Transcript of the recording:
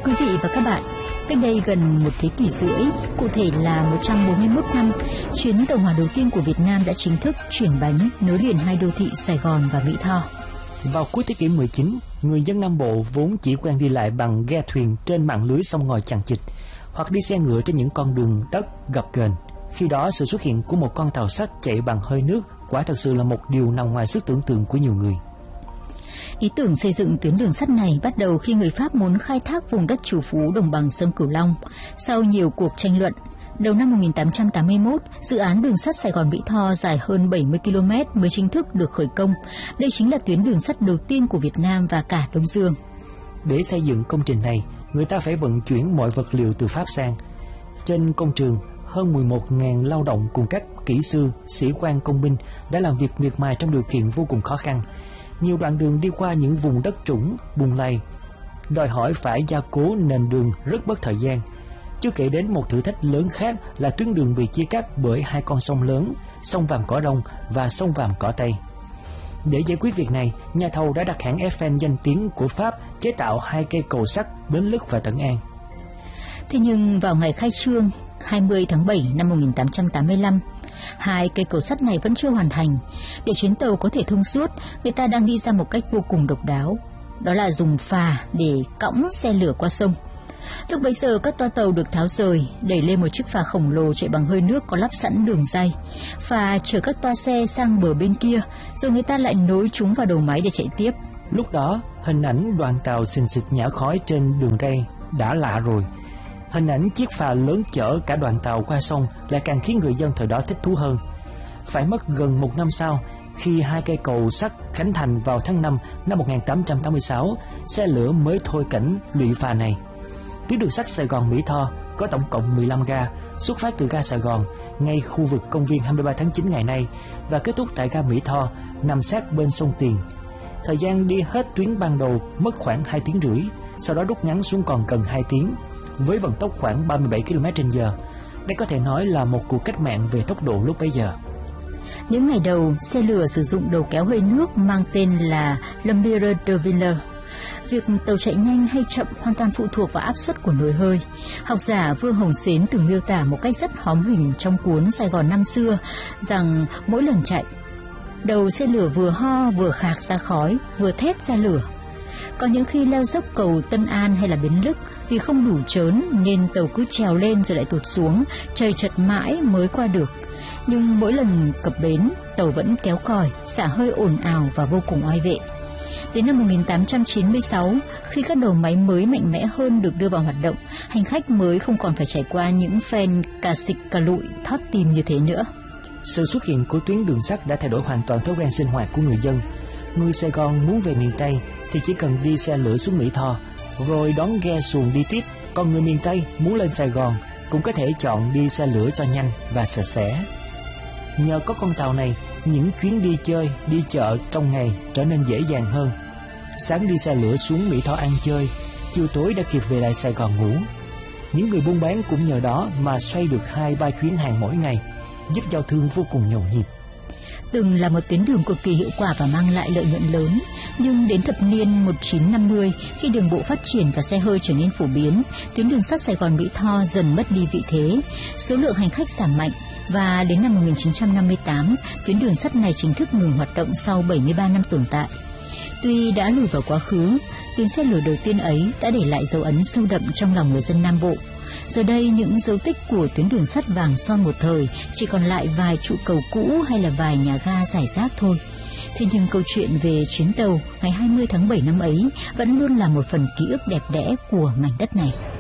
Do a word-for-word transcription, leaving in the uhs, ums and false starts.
quý vị và các bạn, cách đây gần một thế kỷ rưỡi, cụ thể là một trăm bốn mươi mốt năm, chuyến tàu hỏa đầu tiên của Việt Nam đã chính thức chuyển bánh nối liền hai đô thị Sài Gòn và Mỹ Tho. Vào cuối thế kỷ mười chín, người dân Nam Bộ vốn chỉ quen đi lại bằng ghe thuyền trên mạng lưới sông ngòi chằng chịt, hoặc đi xe ngựa trên những con đường đất gập ghềnh. Khi đó, sự xuất hiện của một con tàu sắt chạy bằng hơi nước quả thật sự là một điều nằm ngoài sức tưởng tượng của nhiều người. Ý tưởng xây dựng tuyến đường sắt này bắt đầu khi người Pháp muốn khai thác vùng đất trù phú đồng bằng sông Cửu Long. Sau nhiều cuộc tranh luận, đầu năm một nghìn tám trăm tám mươi mốt, dự án đường sắt Sài Gòn Mỹ Tho dài hơn bảy mươi ki lô mét mới chính thức được khởi công. Đây chính là tuyến đường sắt đầu tiên của Việt Nam và cả Đông Dương. Để xây dựng công trình này, người ta phải vận chuyển mọi vật liệu từ Pháp sang. Trên công trường, hơn mười một nghìn lao động cùng các kỹ sư, sĩ quan công binh đã làm việc miệt mài trong điều kiện vô cùng khó khăn. Nhiều đoạn đường đi qua những vùng đất trũng, bùn lầy, đòi hỏi phải gia cố nền đường rất mất thời gian. Chưa kể đến một thử thách lớn khác là tuyến đường bị chia cắt bởi hai con sông lớn, sông Vàm Cỏ Đông và sông Vàm Cỏ Tây. Để giải quyết việc này, nhà thầu đã đặt hãng Eiffel danh tiếng của Pháp chế tạo hai cây cầu sắt Bến Lức và Tần An. Thế nhưng vào ngày khai trương hai mươi tháng bảy năm một nghìn tám trăm tám mươi lăm, hai cây cầu sắt này vẫn chưa hoàn thành. Để chuyến tàu có thể thông suốt, người ta đang nghĩ ra một cách vô cùng độc đáo, đó là dùng phà để cõng xe lửa qua sông. Lúc bấy giờ, các toa tàu được tháo rời, đẩy lên một chiếc phà khổng lồ chạy bằng hơi nước có lắp sẵn đường ray. Phà chở các toa xe sang bờ bên kia, rồi người ta lại nối chúng vào đầu máy để chạy tiếp. Lúc đó, hình ảnh đoàn tàu xình xịch nhả khói trên đường ray đã lạ rồi. Hình ảnh chiếc phà lớn chở cả đoàn tàu qua sông lại càng khiến người dân thời đó thích thú hơn. Phải mất gần một năm sau, khi hai cây cầu sắt khánh thành vào tháng năm năm một nghìn tám trăm tám mươi sáu, xe lửa mới thôi cảnh lụy phà này. Tuyến đường sắt Sài Gòn Mỹ Tho có tổng cộng mười lăm ga, xuất phát từ ga Sài Gòn ngay khu vực công viên hai mươi ba tháng chín ngày nay và kết thúc tại ga Mỹ Tho nằm sát bên sông Tiền. Thời gian đi hết tuyến ban đầu mất khoảng hai tiếng rưỡi, sau đó rút ngắn xuống còn gần hai tiếng, với vận tốc khoảng ba mươi bảy ki lô mét trên giờ. Đây có thể nói là một cuộc cách mạng về tốc độ lúc bấy giờ. Những ngày đầu, xe lửa sử dụng đầu kéo hơi nước mang tên là Lumiere de Ville. Việc tàu chạy nhanh hay chậm hoàn toàn phụ thuộc vào áp suất của nồi hơi. Học giả Vương Hồng Xến từng miêu tả một cách rất hóm hình trong cuốn Sài Gòn năm xưa rằng mỗi lần chạy, đầu xe lửa vừa ho vừa khạc ra khói, vừa thét ra lửa. Có những khi leo dốc cầu Tân An hay là Bến Lức, vì không đủ trớn nên tàu cứ trèo lên rồi lại tụt xuống, trời chật mãi mới qua được. Nhưng mỗi lần cập bến, tàu vẫn kéo còi, xả hơi ồn ào và vô cùng oai vệ. Đến năm một nghìn tám trăm chín mươi sáu, khi các đầu máy mới mạnh mẽ hơn được đưa vào hoạt động, hành khách mới không còn phải trải qua những phen cà xịch cà lụi thót tim như thế nữa. Sự xuất hiện của tuyến đường sắt đã thay đổi hoàn toàn thói quen sinh hoạt của người dân. Người Sài Gòn muốn về miền Tây thì chỉ cần đi xe lửa xuống Mỹ Tho, rồi đón ghe xuồng đi tiếp. Còn người miền Tây muốn lên Sài Gòn cũng có thể chọn đi xe lửa cho nhanh và sạch sẽ. Nhờ có con tàu này, những chuyến đi chơi, đi chợ trong ngày trở nên dễ dàng hơn. Sáng đi xe lửa xuống Mỹ Tho ăn chơi, chiều tối đã kịp về lại Sài Gòn ngủ. Những người buôn bán cũng nhờ đó mà xoay được hai ba chuyến hàng mỗi ngày, giúp giao thương vô cùng nhộn nhịp. Từng là một tuyến đường cực kỳ hiệu quả và mang lại lợi nhuận lớn, nhưng đến thập niên một nghìn chín trăm năm mươi, khi đường bộ phát triển và xe hơi trở nên phổ biến, tuyến đường sắt Sài Gòn Mỹ Tho dần mất đi vị thế, số lượng hành khách giảm mạnh, và đến năm một nghìn chín trăm năm mươi tám, tuyến đường sắt này chính thức ngừng hoạt động sau bảy mươi ba năm tồn tại. Tuy đã lùi vào quá khứ, tuyến xe lửa đầu tiên ấy đã để lại dấu ấn sâu đậm trong lòng người dân Nam Bộ. Giờ đây, những dấu tích của tuyến đường sắt vàng son một thời chỉ còn lại vài trụ cầu cũ hay là vài nhà ga rải rác thôi. Thế nhưng câu chuyện về chuyến tàu ngày hai mươi tháng bảy năm ấy vẫn luôn là một phần ký ức đẹp đẽ của mảnh đất này.